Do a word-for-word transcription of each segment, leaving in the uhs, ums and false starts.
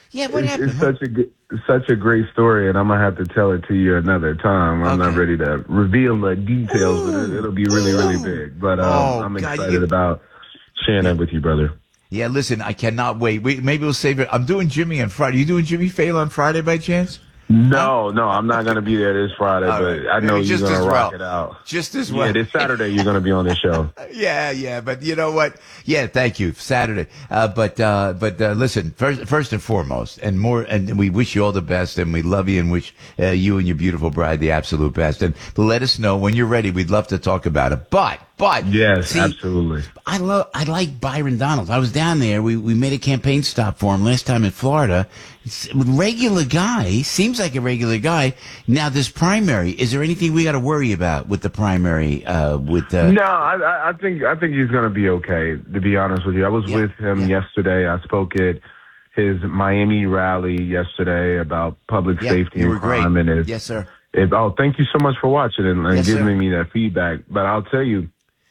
Yeah, what It's, happened? it's What? such a good, such a great story, and I'm gonna have to tell it to you another time. I'm not Okay. ready to reveal the details, but it, Ooh, it'll be really, really ooh. big. But um, Oh I'm God, excited you. about sharing Yeah, that with you, brother. yeah. Listen, I cannot wait. We, maybe we'll save it. I'm doing Jimmy on Friday. You doing Jimmy Fallon on Friday by chance? Huh? No, no, I'm not gonna be there this Friday, All right. but I know Maybe you're just gonna as rock well. it out. Just as Yeah, well. this Saturday you're gonna be on this show. Yeah, yeah, but you know what? Yeah, thank you. Saturday. Uh, but uh, but uh, listen, first first and foremost, and more, and we wish you all the best, and we love you, and wish uh, you and your beautiful bride the absolute best. And let us know when you're ready. We'd love to talk about it. But but Yes, see, absolutely. I love I like Byron Donalds. I was down there. We we made a campaign stop for him last time in Florida. It's a regular guy. Seems like a regular guy. Now this primary. Is there anything we got to worry about with the primary? Uh, with uh, No, I, I I think I think he's gonna be okay. To be honest with you, I was yeah, with him yeah, yesterday. I spoke at his Miami rally yesterday about public yeah. safety You and were great. crime, and if, Yes, sir. if oh, thank you so much for watching and, and Yes, sir. giving me that feedback. But I'll tell you,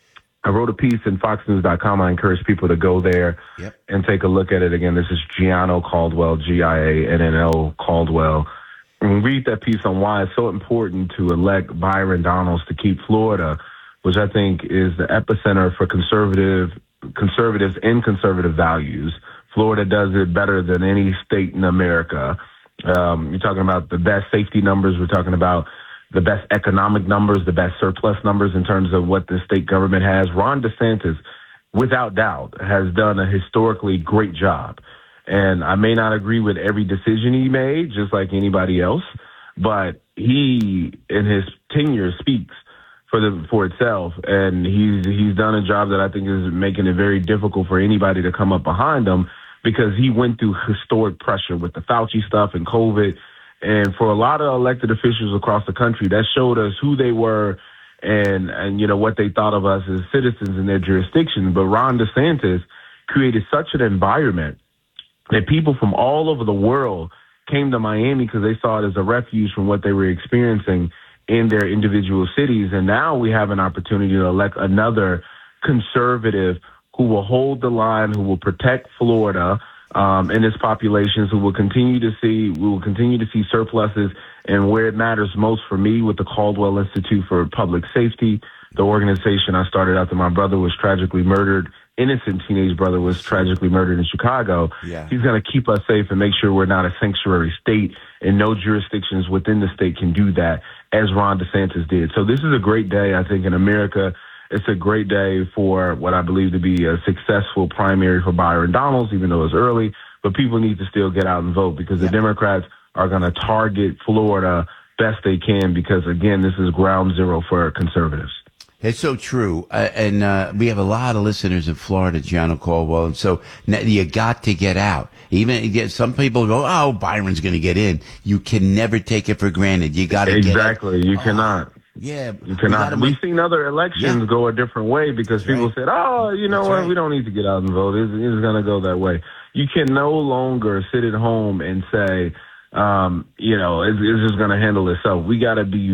I wrote a piece in fox news dot com. I encourage people to go there Yep. and take a look at it again. This is Gianno Caldwell, G I A N N O Caldwell. And read that piece on why it's so important to elect Byron Donalds to keep Florida, which I think is the epicenter for conservative conservatives and conservative values. Florida does it better than any state in America. Um, you're talking about the best safety numbers. We're talking about the best economic numbers, the best surplus numbers in terms of what the state government has. Ron DeSantis, without doubt, has done a historically great job. And I may not agree with every decision he made, just like anybody else, but he, in his tenure, speaks for the for itself. And he's he's done a job that I think is making it very difficult for anybody to come up behind him because he went through historic pressure with the Fauci stuff and COVID. And for a lot of elected officials across the country, that showed us who they were and, and you know, what they thought of us as citizens in their jurisdiction. But Ron DeSantis created such an environment that people from all over the world came to Miami because they saw it as a refuge from what they were experiencing in their individual cities. And now we have an opportunity to elect another conservative who will hold the line, who will protect Florida um, and its populations, who will continue to see, we will continue to see surpluses and where it matters most for me with the Caldwell Institute for Public Safety, the organization I started after my brother was tragically murdered. Innocent teenage brother was tragically murdered in Chicago. Yeah. He's going to keep us safe and make sure we're not a sanctuary state and no jurisdictions within the state can do that as Ron DeSantis did. So this is a great day, I think, in America. It's a great day for what I believe to be a successful primary for Byron Donalds, even though it's early. But people need to still get out and vote because Yeah. the Democrats are going to target Florida best they can because, again, this is ground zero for conservatives. It's so true. Uh, and uh, we have a lot of listeners in Florida, Gianna Caldwell. And so now you got to get out. Even some people go, oh, Byron's going to get in. You can never take it for granted. You got to get out. Exactly. You cannot. Yeah. You cannot. We We've make, seen other elections Yeah. go a different way because That's people right. said, oh, you know That's what, right. we don't need to get out and vote. It's, it's going to go that way. You can no longer sit at home and say, um, you know, it's, it's just going to handle itself. We got to be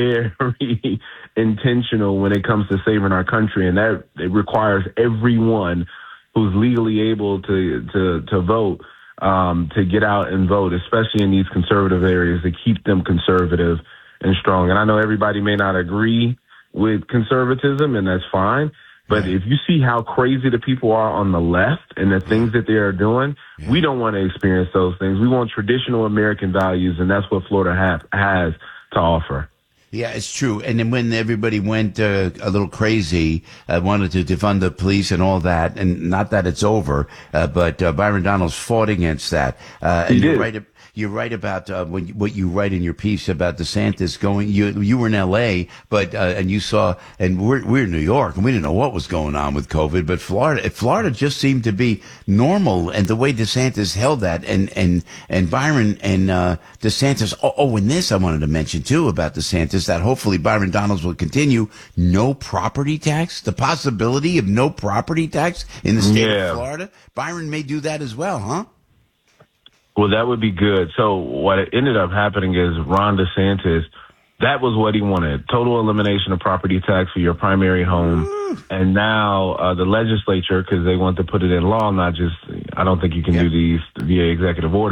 very intentional when it comes to saving our country, and that it requires everyone who's legally able to to to vote um, to get out and vote, especially in these conservative areas, to keep them conservative and strong. And I know everybody may not agree with conservatism, and that's fine. But Yeah. if you see how crazy the people are on the left and the things that they are doing, Yeah. we don't want to experience those things. We want traditional American values, and that's what Florida ha- has to offer. Yeah, it's true. And then when everybody went uh, a little crazy, uh, wanted to defund the police and all that, and not that it's over, uh, but uh, Byron Donalds fought against that. Uh, and He you're did. right. You're right about uh, when, what you write in your piece about DeSantis going. You you were in L A, but uh, and you saw, and we're we're in New York, and we didn't know what was going on with COVID. But Florida, Florida just seemed to be normal, and the way DeSantis held that, and and and Byron and uh, DeSantis. Oh, oh, and this I wanted to mention too about DeSantis that hopefully Byron Donalds will continue no property tax. The possibility of no property tax in the state Yeah. of Florida. Byron may do that as well, huh? Well, that would be good. So what ended up happening is Ron DeSantis, that was what he wanted. Total elimination of property tax for your primary home. And now uh, the legislature, because they want to put it in law, not just, I don't think you can Yeah. do these via executive order.